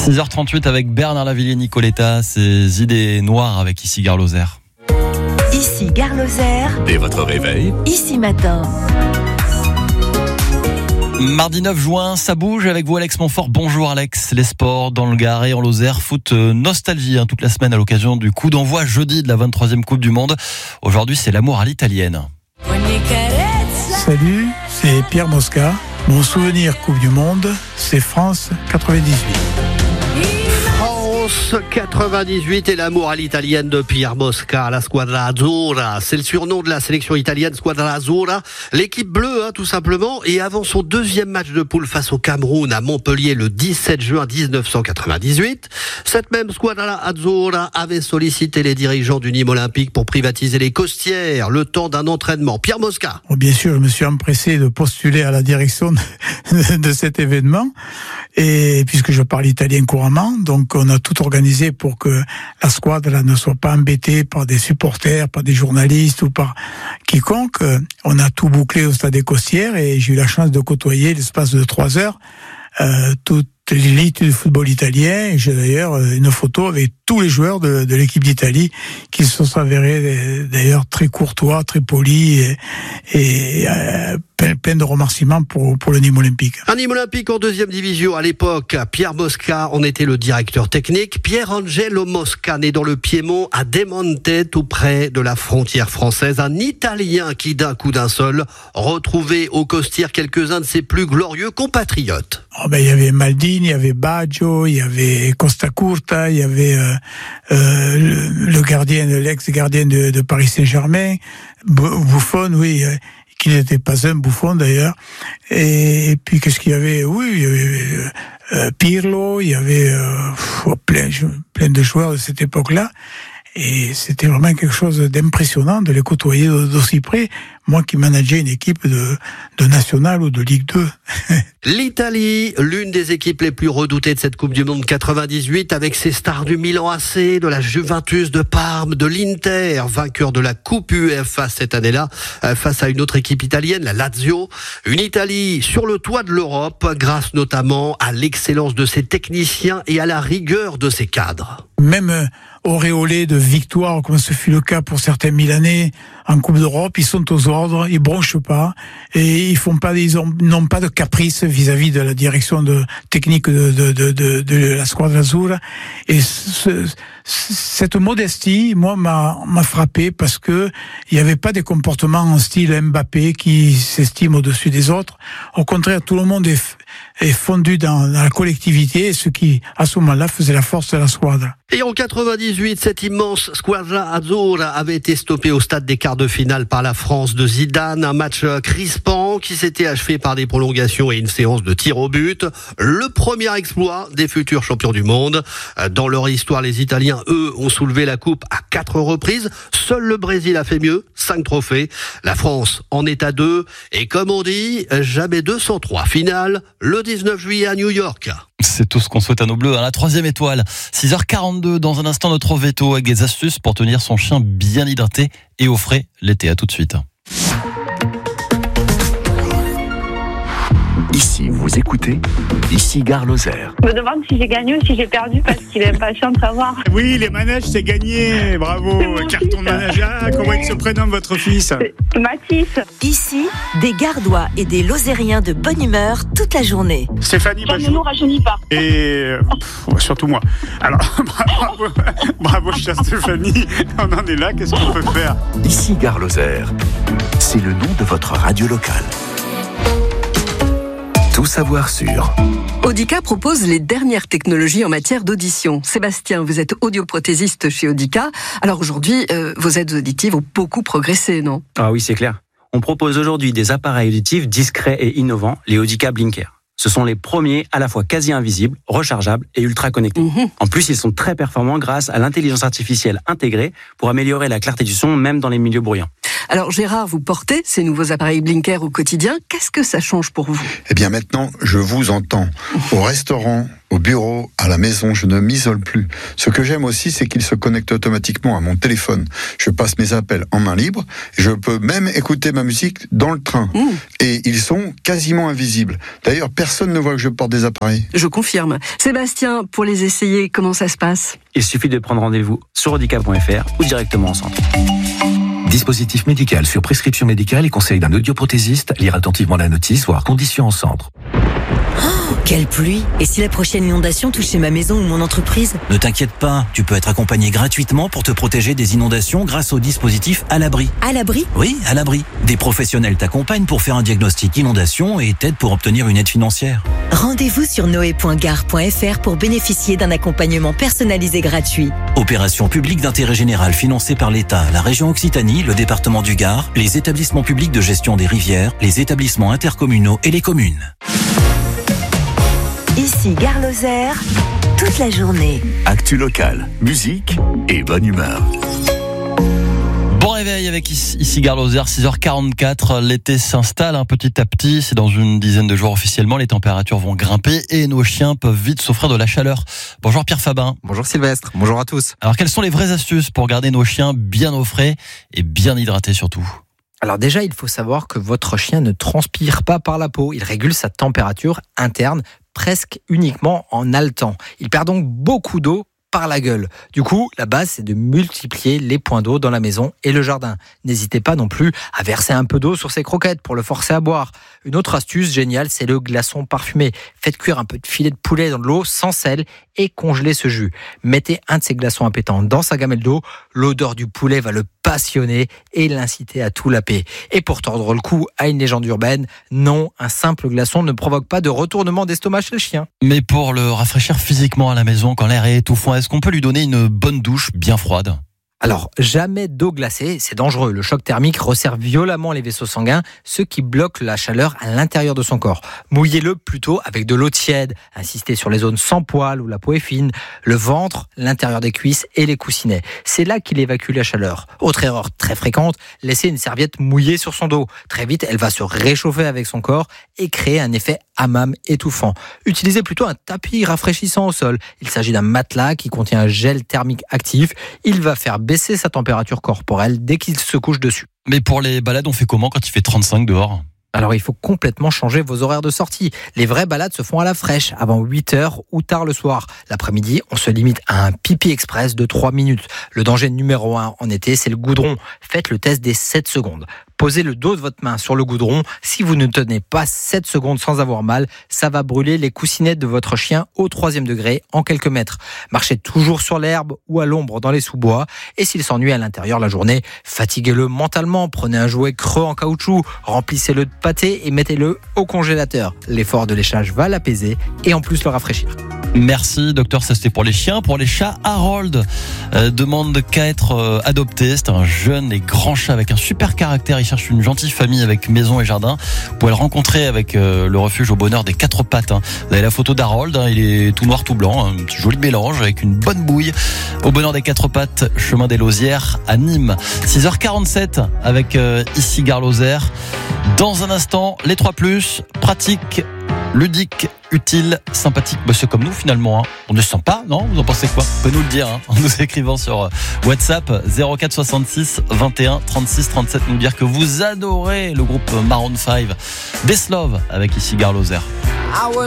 6h38 avec Bernard Lavilliers, Nicoletta, ses idées noires avec Ici Gare Lozère. Ici Gare Lozère. Dès votre réveil. Ici Matin. Mardi 9 juin, ça bouge avec vous Alex Montfort. Bonjour Alex, les sports dans le Gard et en Lozère, foot nostalgie toute la semaine à l'occasion du coup d'envoi jeudi de la 23e Coupe du Monde. Aujourd'hui c'est l'amour à l'italienne. Salut, c'est Pierre Mosca. Mon souvenir Coupe du Monde, c'est France 98. France 98 et l'amour à l'italienne de Pierre Mosca, la Squadra Azzurra. C'est le surnom de la sélection italienne, Squadra Azzurra. L'équipe bleue, tout simplement. Et avant son deuxième match de poule face au Cameroun à Montpellier le 17 juin 1998, cette même Squadra Azzurra avait sollicité les dirigeants du Nîmes Olympique pour privatiser les costières le temps d'un entraînement. Pierre Mosca. Bien sûr, je me suis empressé de postuler à la direction de cet événement. Et puisque je parle italien couramment, donc on a tout organisé pour que la squadra ne soit pas embêtée par des supporters, par des journalistes ou par quiconque. On a tout bouclé au stade des Costières et j'ai eu la chance de côtoyer l'espace de 3 heures toute l'élite du football italien. Et j'ai d'ailleurs une photo avec tous les joueurs de l'équipe d'Italie qui se sont avérés d'ailleurs très courtois, très polis et plein de remerciements pour le Nîmes Olympique. Un Nîmes Olympique en deuxième division à l'époque. Pierre Mosca en était le directeur technique. Pier Angelo Mosca, né dans le Piémont à Demonte, tout près de la frontière française. Un Italien qui d'un coup d'un seul retrouvait aux Costières quelques-uns de ses plus glorieux compatriotes. Il y avait Maldini, il y avait Baggio, il y avait Costa Curta, il y avait le gardien, l'ex-gardien de Paris Saint-Germain, Buffon, oui, qui n'était pas un Buffon d'ailleurs. Et puis qu'est-ce qu'il y avait? Oui, il y avait Pirlo, il y avait plein de joueurs de cette époque-là. Et c'était vraiment quelque chose d'impressionnant de les côtoyer d'aussi près. Moi qui manageais une équipe de National ou de Ligue 2. L'Italie, l'une des équipes les plus redoutées de cette Coupe du Monde 98, avec ses stars du Milan AC, de la Juventus de Parme, de l'Inter, vainqueur de la Coupe UEFA cette année-là, face à une autre équipe italienne, la Lazio. Une Italie sur le toit de l'Europe, grâce notamment à l'excellence de ses techniciens et à la rigueur de ses cadres. Même auréolés de victoires, comme ce fut le cas pour certains Milanais en Coupe d'Europe, ils sont aux ordres, ils bronchent pas et ils n'ont pas de caprice vis-à-vis de la direction technique de la Squadra Azzurra. Et cette modestie, moi, m'a frappé parce que il n'y avait pas des comportements en style Mbappé qui s'estime au-dessus des autres. Au contraire, tout le monde est fondu dans la collectivité, ce qui, à ce moment-là, faisait la force de la squadra. Et en 98, cette immense Squadra Azzurra avait été stoppée au stade des quarts de finale par la France de Zidane. Un match crispant qui s'était achevé par des prolongations et une séance de tirs au but. Le premier exploit des futurs champions du monde. Dans leur histoire, les Italiens, eux, ont soulevé la coupe à 4 reprises. Seul le Brésil a fait mieux, 5 trophées. La France en est à 2. Et comme on dit, jamais 203. Finale, le 19 juillet à New York. C'est tout ce qu'on souhaite à nos bleus. La 3e étoile, 6h42, dans un instant notre veto avec des astuces pour tenir son chien bien hydraté et au frais l'été. À tout de suite. Ici, vous écoutez Ici Gare Lozère. Je me demande si j'ai gagné ou si j'ai perdu parce qu'il est impatient de savoir. Oui, les manèges, c'est gagné. Bravo. Carton de manège. Comment il se prénomme votre fils? Mathis. Ici, des Gardois et des Lozériens de bonne humeur toute la journée. Stéphanie, Ça ne nous rajeunit pas. et surtout moi. Alors, bravo chère Stéphanie. On en est là, qu'est-ce qu'on peut faire? Ici Gare Lozère. C'est le nom de votre radio locale. Tout savoir sur. Audica propose les dernières technologies en matière d'audition. Sébastien, vous êtes audioprothésiste chez Audica. Alors aujourd'hui, vos aides auditives ont beaucoup progressé, non? Ah oui, c'est clair. On propose aujourd'hui des appareils auditifs discrets et innovants, les Audica Blinker. Ce sont les premiers à la fois quasi invisibles, rechargeables et ultra connectés. En plus, ils sont très performants grâce à l'intelligence artificielle intégrée pour améliorer la clarté du son même dans les milieux bruyants. Alors Gérard, vous portez ces nouveaux appareils Blinker au quotidien. Qu'est-ce que ça change pour vous? Eh bien maintenant, je vous entends. Au restaurant, au au bureau, à la maison, je ne m'isole plus. Ce que j'aime aussi, c'est qu'il se connecte automatiquement à mon téléphone. Je passe mes appels en main libre. Je peux même écouter ma musique dans le train. Et ils sont quasiment invisibles. D'ailleurs, personne ne voit que je porte des appareils. Je confirme. Sébastien, pour les essayer, comment ça se passe ? Il suffit de prendre rendez-vous sur audica.fr ou directement en centre. Dispositif médical sur prescription médicale et conseil d'un audioprothésiste. Lire attentivement la notice, voire conditions en centre. Quelle pluie! Et si la prochaine inondation touchait ma maison ou mon entreprise? Ne t'inquiète pas, tu peux être accompagné gratuitement pour te protéger des inondations grâce au dispositif À l'abri. À l'abri? Oui, À l'abri. Des professionnels t'accompagnent pour faire un diagnostic inondation et t'aident pour obtenir une aide financière. Rendez-vous sur noé.gare.fr pour bénéficier d'un accompagnement personnalisé gratuit. Opération publique d'intérêt général financée par l'État, la région Occitanie, le département du Gard, les établissements publics de gestion des rivières, les établissements intercommunaux et les communes. Ici Gare Lozère, toute la journée. Actu locale, musique et bonne humeur. Bon réveil avec ici Gare Lozère, 6h44. L'été s'installe petit à petit. C'est dans une dizaine de jours officiellement. Les températures vont grimper et nos chiens peuvent vite souffrir de la chaleur. Bonjour Pierre Fabin. Bonjour Sylvestre. Bonjour à tous. Alors quelles sont les vraies astuces pour garder nos chiens bien au frais et bien hydratés surtout ? Alors déjà, il faut savoir que votre chien ne transpire pas par la peau. Il régule sa température interne presque uniquement en haletant. Il perd donc beaucoup d'eau par la gueule. Du coup, la base, c'est de multiplier les points d'eau dans la maison et le jardin. N'hésitez pas non plus à verser un peu d'eau sur ses croquettes pour le forcer à boire. Une autre astuce géniale, c'est le glaçon parfumé. Faites cuire un peu de filet de poulet dans de l'eau sans sel et congelez ce jus. Mettez un de ces glaçons à pétant dans sa gamelle d'eau. L'odeur du poulet va le passionner et l'inciter à tout laper. Et pour tordre le cou à une légende urbaine, non, un simple glaçon ne provoque pas de retournement d'estomac chez le chien. Mais pour le rafraîchir physiquement à la maison quand l'air est étouffant, est-ce qu'on peut lui donner une bonne douche bien froide ? Alors, jamais d'eau glacée, c'est dangereux. Le choc thermique resserre violemment les vaisseaux sanguins, ce qui bloque la chaleur à l'intérieur de son corps. Mouillez-le plutôt avec de l'eau tiède. Insistez sur les zones sans poils où la peau est fine, le ventre, l'intérieur des cuisses et les coussinets. C'est là qu'il évacue la chaleur. Autre erreur très fréquente, laisser une serviette mouillée sur son dos. Très vite, elle va se réchauffer avec son corps et créer un effet hammam étouffant. Utilisez plutôt un tapis rafraîchissant au sol. Il s'agit d'un matelas qui contient un gel thermique actif. Il va faire baisser sa température corporelle dès qu'il se couche dessus. Mais pour les balades, on fait comment quand il fait 35 dehors ? Alors il faut complètement changer vos horaires de sortie. Les vraies balades se font à la fraîche, avant 8h ou tard le soir. L'après-midi, on se limite à un pipi express de 3 minutes. Le danger numéro 1 en été, c'est le goudron. Faites le test des 7 secondes. Posez le dos de votre main sur le goudron. Si vous ne tenez pas 7 secondes sans avoir mal, ça va brûler les coussinettes de votre chien au 3e degré en quelques mètres. Marchez toujours sur l'herbe ou à l'ombre dans les sous-bois. Et s'il s'ennuie à l'intérieur la journée, fatiguez-le mentalement. Prenez un jouet creux en caoutchouc, remplissez-le de pâté et mettez-le au congélateur. L'effort de léchage va l'apaiser et en plus le rafraîchir. Merci docteur, ça c'était pour les chiens. Pour les chats, Harold demande qu'à être adopté. C'est un jeune et grand chat avec un super caractère. Il cherche une gentille famille avec maison et jardin. Vous pouvez le rencontrer avec le refuge au bonheur des 4 pattes. Vous avez la photo d'Harold, il est tout noir tout blanc, un petit joli mélange avec une bonne bouille. Au bonheur des 4 pattes, chemin des Lausières à Nîmes. 6h47 avec ici Gare Lozère. Dans un instant, les 3+, pratique, ludique, utile, sympathique. C'est comme nous finalement. On ne se sent pas, non ? Vous en pensez quoi ? Vous pouvez nous le dire en nous écrivant sur WhatsApp 04 66 21 36 37. Nous dire que vous adorez le groupe Maroon 5. Death Love avec ici Gare Lozère. I was